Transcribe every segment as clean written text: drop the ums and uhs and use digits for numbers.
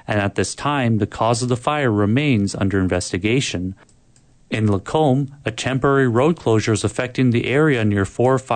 and at this time, the cause of the fire remains under investigation. In Lacombe, a temporary road closure is affecting the area near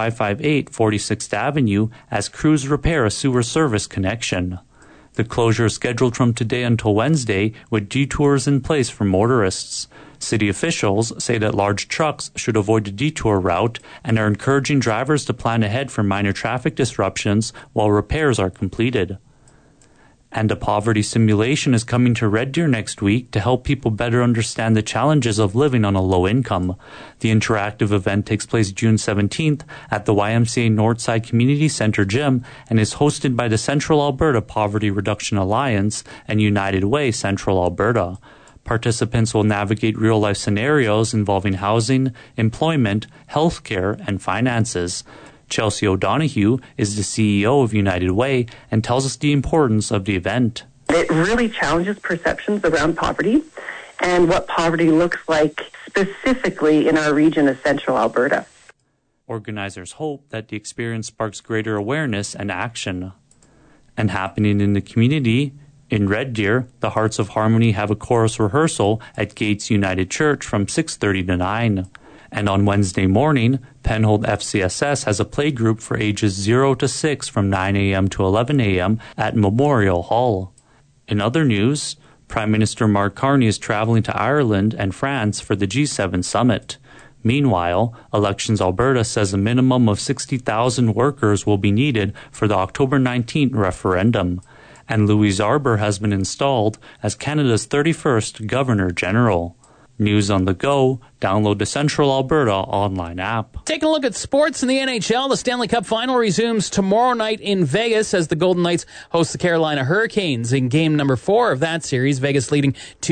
4558 46th Avenue as crews repair a sewer service connection. The closure is scheduled from today until Wednesday, with detours in place for motorists. City officials say that large trucks should avoid the detour route and are encouraging drivers to plan ahead for minor traffic disruptions while repairs are completed. And a poverty simulation is coming to Red Deer next week to help people better understand the challenges of living on a low income. The interactive event takes place June 17th at the YMCA Northside Community Center Gym and is hosted by the Central Alberta Poverty Reduction Alliance and United Way Central Alberta. Participants will navigate real-life scenarios involving housing, employment, healthcare, and finances. Chelsea O'Donoghue is the CEO of United Way and tells us the importance of the event. It really challenges perceptions around poverty and what poverty looks like specifically in our region of Central Alberta. Organizers hope that the experience sparks greater awareness and action. And happening in the community, in Red Deer, the Hearts of Harmony have a chorus rehearsal at Gates United Church from 6:30 to 9. And on Wednesday morning, Penhold FCSS has a play group for ages 0 to 6 from 9 a.m. to 11 a.m. at Memorial Hall. In other news, Prime Minister Mark Carney is traveling to Ireland and France for the G7 summit. Meanwhile, Elections Alberta says a minimum of 60,000 workers will be needed for the October 19th referendum. And Louise Arbour has been installed as Canada's 31st Governor-General. News on the go, download the Central Alberta online app. Taking a look at sports in the NHL. The Stanley Cup Final resumes tomorrow night in Vegas as the Golden Knights host the Carolina Hurricanes in game number 4 of that series, Vegas leading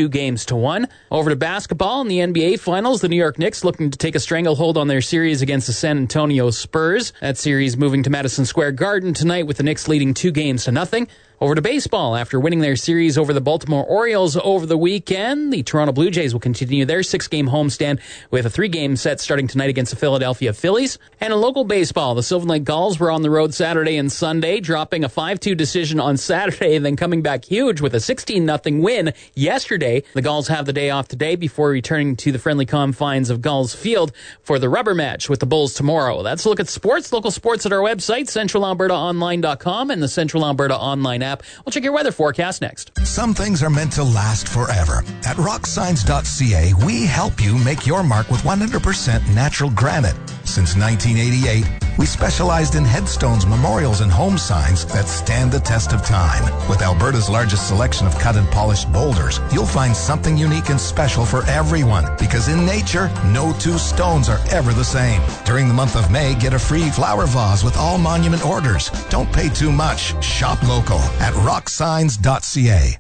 2-1. Over to basketball in the NBA Finals, the New York Knicks looking to take a stranglehold on their series against the San Antonio Spurs. That series moving to Madison Square Garden tonight with the Knicks leading 2-0. Over to baseball. After winning their series over the Baltimore Orioles over the weekend, the Toronto Blue Jays will continue their 6-game homestand with a 3-game set starting tonight against the Philadelphia Phillies. And in local baseball, the Sylvan Lake Gulls were on the road Saturday and Sunday, dropping a 5-2 decision on Saturday, then coming back huge with a 16-0 win yesterday. The Gulls have the day off today before returning to the friendly confines of Gulls Field for the rubber match with the Bulls tomorrow. That's a look at sports. Local sports at our website, centralalbertaonline.com and the Central Alberta Online app. We'll check your weather forecast next. Some things are meant to last forever. At rocksigns.ca, we help you make your mark with 100% natural granite. Since 1988, we specialized in headstones, memorials, and home signs that stand the test of time. With Alberta's largest selection of cut and polished boulders, you'll find something unique and special for everyone. Because in nature, no two stones are ever the same. During the month of May, get a free flower vase with all monument orders. Don't pay too much. Shop local at rocksigns.ca.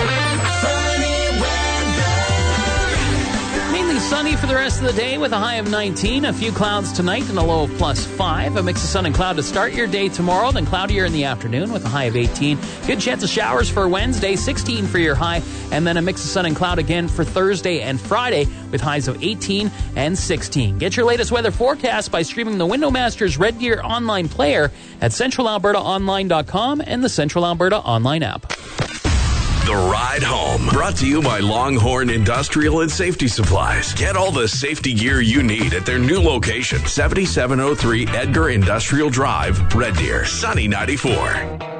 Mainly sunny for the rest of the day with a high of 19. A few clouds tonight and a low of +5. A mix of sun and cloud to start your day tomorrow, then cloudier in the afternoon with a high of 18. Good chance of showers for Wednesday, 16 for your high, and then a mix of sun and cloud again for Thursday and Friday with highs of 18 and 16. Get your latest weather forecast by streaming the Windowmasters Red Deer online player at centralalbertaonline.com and the Central Alberta Online app. The Ride Home, brought to you by Longhorn Industrial and Safety Supplies. Get all the safety gear you need at their new location, 7703 Edgar Industrial Drive, Red Deer, Sunny 94.